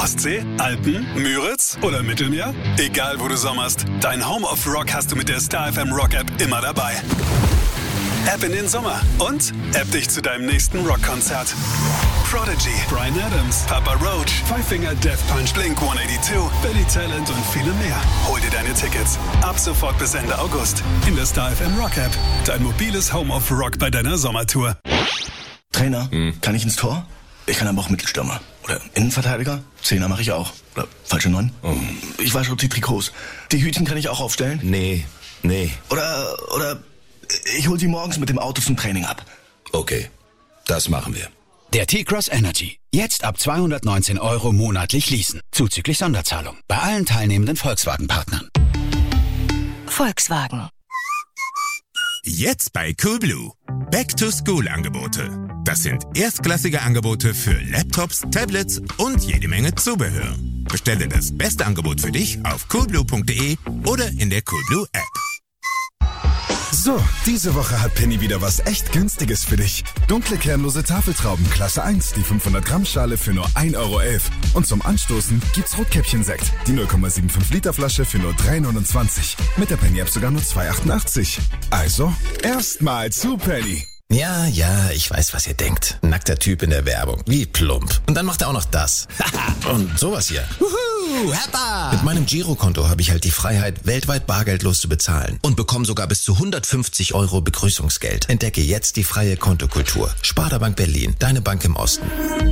Ostsee, Alpen, Müritz oder Mittelmeer? Egal wo du sommerst, dein Home of Rock hast du mit der Star FM Rock App immer dabei. App in den Sommer und App dich zu deinem nächsten Rockkonzert. Prodigy, Bryan Adams, Papa Roach, Five Finger Death Punch, Blink-182, Billy Talent und viele mehr. Hol dir deine Tickets ab sofort bis Ende August in der Star FM Rock App. Dein mobiles Home of Rock bei deiner Sommertour. Trainer, kann ich ins Tor? Ich kann aber auch Mittelstürmer. Oder Innenverteidiger? Zehner mache ich auch. Oder falsche 9? Ich wasche die Trikots. Die Hütchen kann ich auch aufstellen? Nee. Oder ich hol sie morgens mit dem Auto zum Training ab. Okay, das machen wir. Der T-Cross Energy. Jetzt ab 219 € monatlich leasen. Zuzüglich Sonderzahlung. Bei allen teilnehmenden Volkswagen-Partnern. Volkswagen. Jetzt bei Coolblue. Back-to-School-Angebote. Das sind erstklassige Angebote für Laptops, Tablets und jede Menge Zubehör. Bestelle das beste Angebot für dich auf coolblue.de oder in der Coolblue App. So, diese Woche hat Penny wieder was echt Günstiges für dich. Dunkle kernlose Tafeltrauben Klasse 1, die 500 Gramm Schale für nur 1,11 €. Und zum Anstoßen gibt's Rotkäppchensekt, die 0,75 Liter Flasche für nur 3,29 €. Mit der Penny App sogar nur 2,88 €. Also, erstmal zu Penny. Ja, ich weiß, was ihr denkt. Nackter Typ in der Werbung. Wie plump. Und dann macht er auch noch das. Und sowas hier. Mit meinem Girokonto habe ich halt die Freiheit, weltweit bargeldlos zu bezahlen. Und bekomme sogar bis zu 150 € Begrüßungsgeld. Entdecke jetzt die freie Kontokultur. Sparda Bank Berlin, deine Bank im Osten.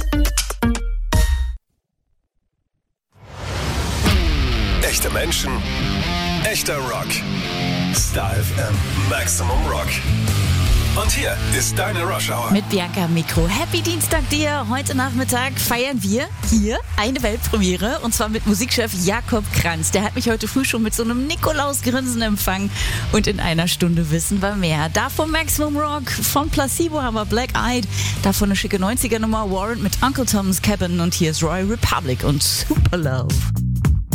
Echte Menschen, echter Rock. Star FM Maximum Rock. Und hier ist deine Rush Hour. Mit Bianca am Mikro. Happy Dienstag dir. Heute Nachmittag feiern wir hier eine Weltpremiere. Und zwar mit Musikchef Jakob Kranz. Der hat mich heute früh schon mit so einem Nikolausgrinsen empfangen. Und in einer Stunde wissen wir mehr. Davon Maximum Rock, von Placebo haben wir Black Eyed. Davon eine schicke 90er-Nummer Warrant mit Uncle Tom's Cabin. Und hier ist Royal Republic und Super Love.